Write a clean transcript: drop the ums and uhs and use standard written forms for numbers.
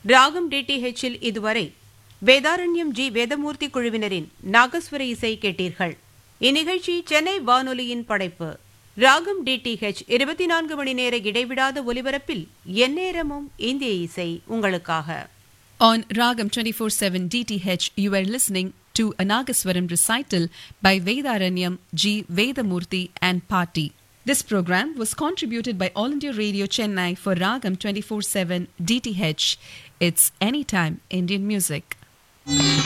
ராகம் டிடிஹெச்சில் இதுவரை வேதாரண்யம் ஜி வேதமூர்த்தி குழுவினரின் நாகஸ்வர இசை கேட்டீர்கள். இந்நிகழ்ச்சி சென்னை வானொலியின் படைப்பு. ராகம் டிடிஹெச் 24 மணி நேர இடைவிடாத ஒலிபரப்பில் எந்நேரமும் இந்திய இசை உங்களுக்காக. On Ragam 24/7 DTH, you are listening to a Nagaswaram recital by Vedaranyam G. Vedamurthy and Party. This program was contributed by All India Radio Chennai for Ragam 24/7 DTH. It's anytime Indian music.